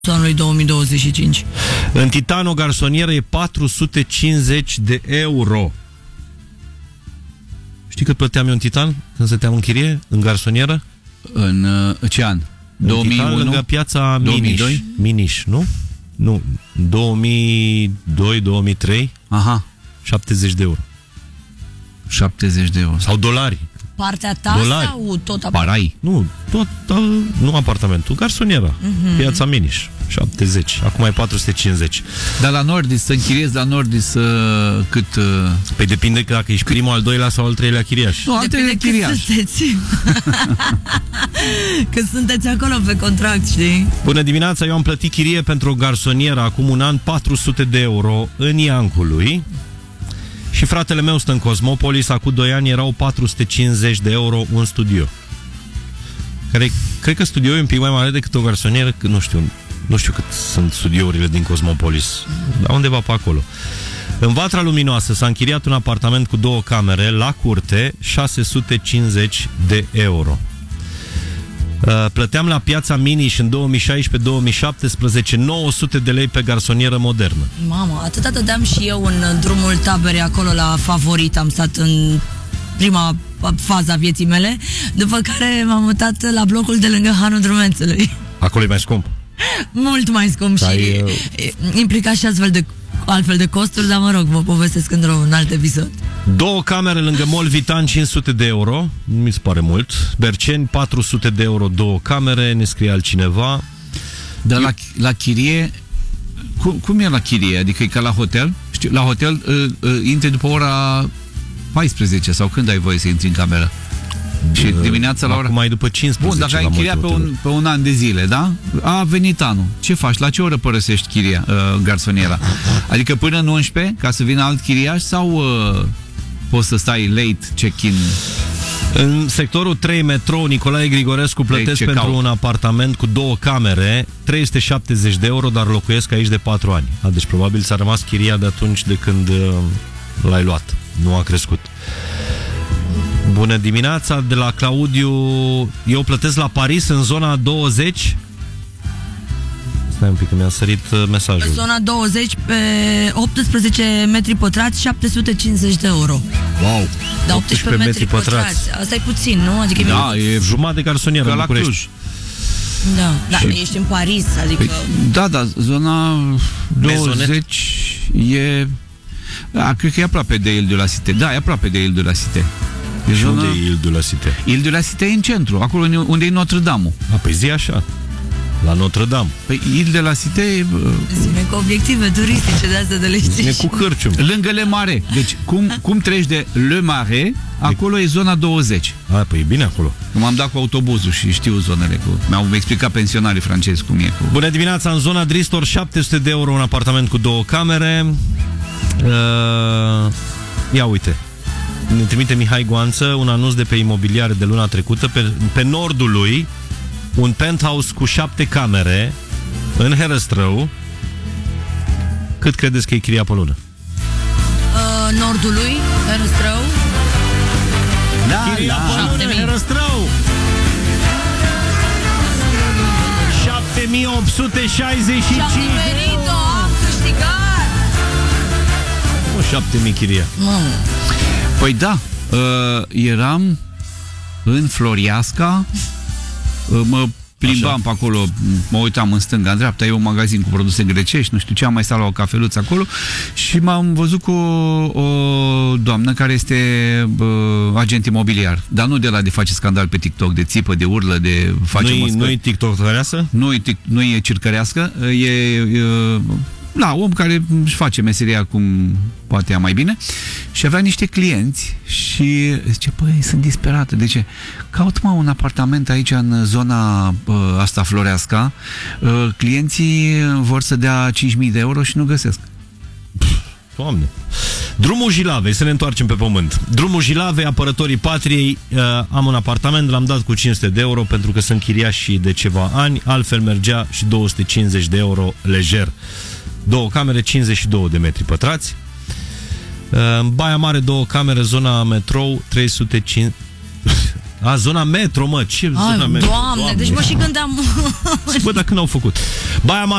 anului 2025. În Titan o garsonieră e 450 de euro. Știi cât plăteam eu în Titan când stăteam în chirie, în garsonieră? În ce an? 2001? Titan, lângă piața 2002? Miniș, nu? Nu, 2002-2003. Aha. 70 de euro. 70 de euro. Sau dolari. Partea ta dolari. Sau tot Parai? Nu, tot, nu apartamentul, garsoniera. Piața Miniș, 70. Acum e 450. Dar la Nordis, să închiriezi la Nordis cât... Păi depinde dacă ești primul, al doilea sau al treilea chiriaș. Nu, al treilea chiriaș. Că sunteți acolo pe contract, știi? Bună dimineața, eu am plătit chirie pentru o garsonieră acum un an, 400 de euro în Iancului. Și fratele meu stă în Cosmopolis, acum 2 ani erau 450 de euro un studio. Care, cred că studioul e un pic mai mare decât o garsonieră, că nu știu cât sunt studiourile din Cosmopolis, dar undeva pe acolo. În Vatra Luminoasă s-a închiriat un apartament cu 2 camere, la curte, 650 de euro. Plăteam la piața Miniș în 2016-2017 900 de lei pe garsonieră modernă. Mamă, atâta dădeam și eu în drumul taberei acolo la Favorit. Am stat în prima fază a vieții mele, după care m-am mutat la blocul de lângă Hanul Drumețului. Acolo e mai scump. Mult mai scump și implica și altfel de costuri, dar mă rog, vă povestesc într-un alt episod. 2 camere lângă Mall Vitan, 500 de euro. Nu mi se pare mult. Berceni, 400 de euro 2 camere. Ne scrie altcineva. Dar la chirie, cum e la chirie? Adică e ca la hotel? Știu, la hotel intri după ora 14 sau când ai voie să intri în cameră? Și dimineața la ora... Acum mai după 15. Bun, dacă ai închiriat pe un an de zile, da? A venit anul. Ce faci? La ce oră părăsești chiria, garsoniera? Adică până în 11, ca să vină alt chiriaș, sau poți să stai late check-in? În sectorul 3 metrou Nicolae Grigorescu plătesc pentru un apartament cu 2 camere 370 de euro, dar locuiesc aici de 4 ani. Deci probabil s-a rămas chiria de atunci de când l-ai luat. Nu a crescut. Bună dimineața, de la Claudiu. Eu plătesc la Paris în zona 20. Stai un pic că mi-a sărit mesajul. În zona 20 pe 18 metri pătrați, 750 de euro. Wow. Da, 18 metri pătrați. Asta e puțin, nu? Adică e jumătate de garsonieră în București. Da, dar ești în Paris, adică... Păi, da, zona 20 e... Da, cred că e aproape de Ile de la Cité. Da, e aproape de Ile de la Cité. Și unde e Ile de la Cité? Ile de la Cité e în centru, acolo unde e Notre-Dame-ul. Păi zi așa, la Notre-Dame. Păi Ile de la Cité... Zine cu obiective turistice de astea de le știi. Zine cu cârciumi. Lângă Le Marais. Deci cum treci de Le Marais, acolo e zona 20. Păi e bine acolo. M-am dat cu autobuzul și știu zonele. Mi-au explicat pensionarii francezi cum e. Bună dimineața, în zona Dristor, 700 de euro un apartament cu 2 camere. Ia uite, ne trimite Mihai Goanță un anunț de pe Imobiliare de luna trecută. Pe nordul lui, un penthouse cu 7 camere în Herăstrău. Cât credeți că e chiria pe lună? Nordul lui, Herăstrău. Chiria pe lună, Herăstrău 7865. Și-am nimerit-o, am câștigat. 7.000 chiria. Păi da, eram în Floriasca, mă plimbam pe acolo, mă uitam în stânga, în dreapta, e un magazin cu produse grecești, nu știu ce, am mai stat la o cafeluță acolo și m-am văzut cu o doamnă care este agent imobiliar, dar nu de la de face scandal pe TikTok, de țipă, de urlă, de face măscări. Nu e TikTok-ăreasă? Nu e circărească, om care își face meseria cum poate ea mai bine și avea niște clienți și zice, păi, sunt disperată. De ce? Caut un apartament aici în zona asta floreasca. Clienții vor să dea 5.000 de euro și nu găsesc. Doamne. Drumul Jilavei, să ne întoarcem pe pământ. Drumul Jilavei, apărătorii patriei. Am un apartament, l-am dat cu 500 de euro pentru că sunt chiriași de ceva ani, altfel mergea și 250 de euro lejer. 2 camere, 52 de metri pătrați. În Baia Mare, 2 camere, zona metrou, Zona metro, mă. Ce zona metro? Doamne, deci mă și gândeam... Bă, dacă n-au făcut. Baia